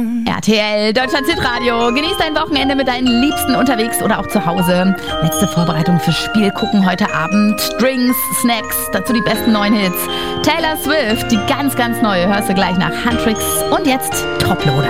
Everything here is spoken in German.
RTL, Deutschland Hitradio. Genieß dein Wochenende mit deinen Liebsten unterwegs oder auch zu Hause. Letzte Vorbereitung fürs Spiel gucken heute Abend. Drinks, Snacks, dazu die besten neuen Hits. Taylor Swift, die ganz, ganz neue, hörst du gleich nach Huntrix. Und jetzt Toploader.